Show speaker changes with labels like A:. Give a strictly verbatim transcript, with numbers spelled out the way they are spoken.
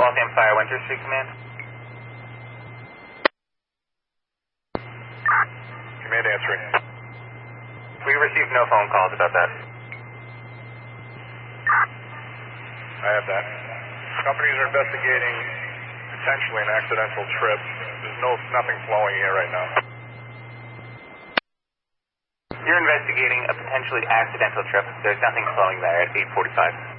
A: Waltham Fire, Winter Street Command.
B: Command answering.
A: We received no phone calls about that.
B: I have that. Companies are investigating potentially an accidental trip. There's no nothing flowing here right now.
A: You're investigating a potentially accidental trip. There's nothing flowing there at eight forty-five.